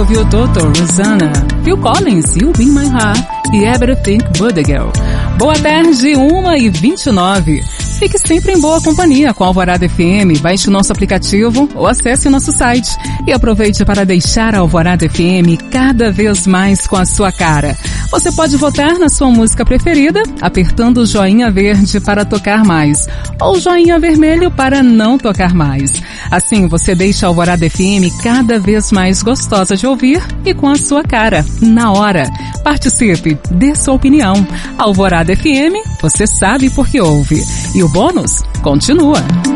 Ouviu Toto, Rosanna, Phil Collins, You Be My Heart e Everything But The Girl. Boa tarde, 1h29. Fique sempre em boa companhia com a Alvorada FM. Baixe o nosso aplicativo ou acesse o nosso site. E aproveite para deixar a Alvorada FM cada vez mais com a sua cara. Você pode votar na sua música preferida, apertando o joinha verde para tocar mais, ou joinha vermelho para não tocar mais. Assim você deixa a Alvorada FM cada vez mais gostosa de ouvir e com a sua cara, na hora. Participe, dê sua opinião. Alvorada FM, você sabe porque ouve. E o bônus continua.